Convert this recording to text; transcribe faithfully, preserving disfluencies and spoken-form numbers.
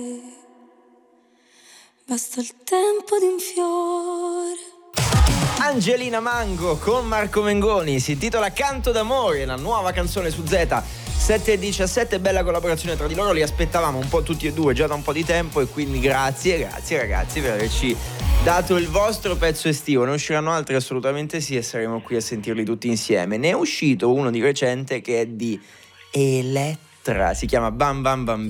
Basta il tempo di un fiore. Angelina Mango con Marco Mengoni, si intitola Canto d'amore, la nuova canzone su Z. Sette e diciassette, bella collaborazione tra di loro, li aspettavamo un po' tutti e due già da un po' di tempo, e quindi grazie, grazie ragazzi per averci dato il vostro pezzo estivo. Ne usciranno altri? Assolutamente sì, e saremo qui a sentirli tutti insieme. Ne è uscito uno di recente che è di Elettra, si chiama Bam Bam Bambino.